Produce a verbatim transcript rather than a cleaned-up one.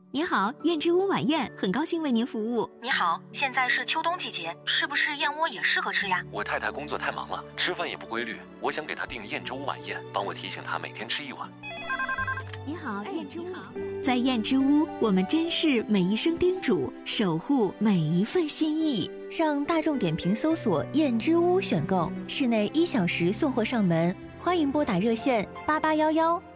你好，燕之屋晚宴，很高兴为您服务。 你好，现在是秋冬季节，是不是燕窝也适合吃呀？ 我太太工作太忙了，吃饭也不规律，我想给她订燕之屋晚宴，帮我提醒她每天吃一碗。 你好，燕之屋。在燕之屋，我们珍视每一声叮嘱，守护每一份心意。 上大众点评搜索燕之屋选购，室内一小时送货上门，欢迎拨打热线八八幺幺